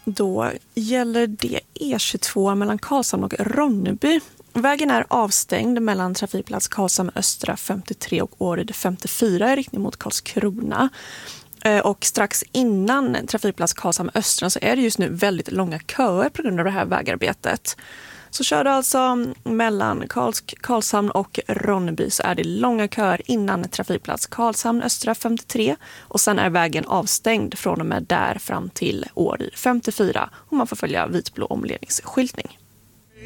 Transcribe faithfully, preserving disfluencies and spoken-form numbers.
Då gäller det E tjugotvå mellan Karlshamn och Ronneby. Vägen är avstängd mellan trafikplats Karlshamn Östra femtiotre och Åryd femtiofyra i riktning mot Karlskrona. Och strax innan trafikplats Karlshamn Östra så är det just nu väldigt långa köer på grund av det här vägarbetet. Så kör du alltså mellan Karls- Karlshamn och Ronneby så är det långa köer innan trafikplats Karlshamn Östra femtiotre och sen är vägen avstängd från och med där fram till Åryd femtiofyra och man får följa vitblå omledningsskyltning.